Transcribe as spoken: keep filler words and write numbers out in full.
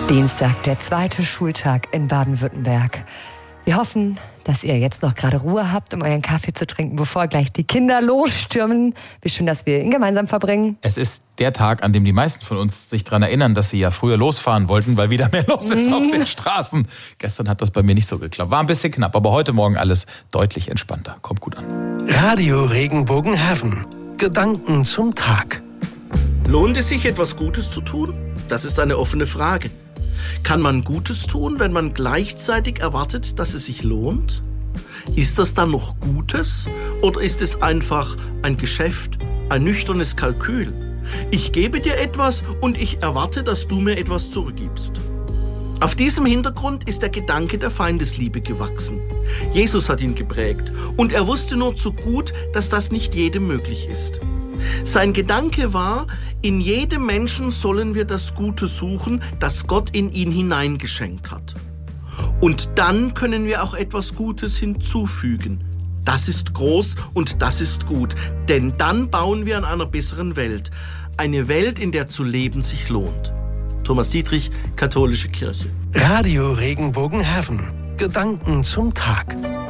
Dienstag, der zweite Schultag in Baden-Württemberg. Wir hoffen, dass ihr jetzt noch gerade Ruhe habt, um euren Kaffee zu trinken, bevor gleich die Kinder losstürmen. Wie schön, dass wir ihn gemeinsam verbringen. Es ist der Tag, an dem die meisten von uns sich daran erinnern, dass sie ja früher losfahren wollten, weil wieder mehr los ist auf den Straßen. Gestern hat das bei mir nicht so geklappt. War ein bisschen knapp, aber heute Morgen alles deutlich entspannter. Kommt gut an. Radio Regenbogen-Heaven. Gedanken zum Tag. Lohnt es sich, etwas Gutes zu tun? Das ist eine offene Frage. Kann man Gutes tun, wenn man gleichzeitig erwartet, dass es sich lohnt? Ist das dann noch Gutes oder ist es einfach ein Geschäft, ein nüchternes Kalkül? Ich gebe dir etwas und ich erwarte, dass du mir etwas zurückgibst. Auf diesem Hintergrund ist der Gedanke der Feindesliebe gewachsen. Jesus hat ihn geprägt und er wusste nur zu gut, dass das nicht jedem möglich ist. Sein Gedanke war, in jedem Menschen sollen wir das Gute suchen, das Gott in ihn hineingeschenkt hat. Und dann können wir auch etwas Gutes hinzufügen. Das ist groß und das ist gut, denn dann bauen wir an einer besseren Welt. Eine Welt, in der zu leben sich lohnt. Thomas Dietrich, Katholische Kirche. Radio Regenbogen-Heaven. Gedanken zum Tag.